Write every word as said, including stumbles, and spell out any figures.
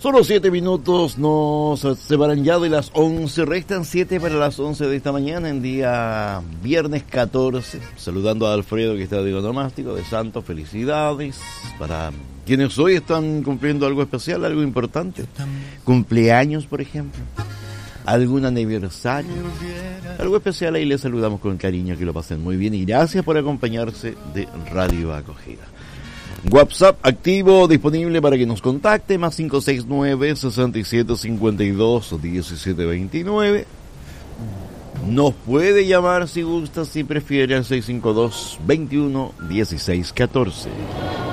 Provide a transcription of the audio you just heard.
Solo siete minutos nos separan ya de las once, restan siete para las once de esta mañana, en día viernes catorce. Saludando a Alfredo, que está de onomástico de Santos, felicidades para quienes hoy están cumpliendo algo especial, algo importante. Cumpleaños, por ejemplo, algún aniversario, algo especial, ahí les saludamos con cariño, que lo pasen muy bien y gracias por acompañarse de Radio Acogida. WhatsApp activo, disponible para que nos contacte, más cinco seis nueve, seis siete cinco dos, uno siete dos nueve. Nos puede llamar si gusta, si prefiere, al seis cinco dos, veintiuno, dieciséis, catorce.